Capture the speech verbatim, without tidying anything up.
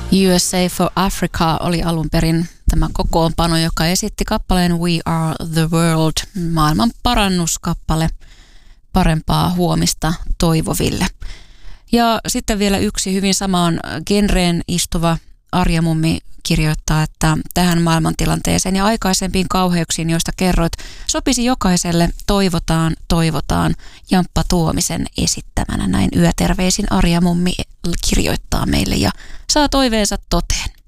U S A for Africa oli alun perin tämä kokoonpano, joka esitti kappaleen We Are the World, maailman parannuskappale parempaa huomista toivoville. Ja sitten vielä yksi hyvin samaan genreen istuva Arja Mummi kirjoittaa, että tähän maailmantilanteeseen ja aikaisempiin kauheuksiin, joista kerroit, sopisi jokaiselle toivotaan, toivotaan Jamppa Tuomisen esittämänä. Näin yöterveisin Arja Mummi kirjoittaa meille ja saa toiveensa toteen.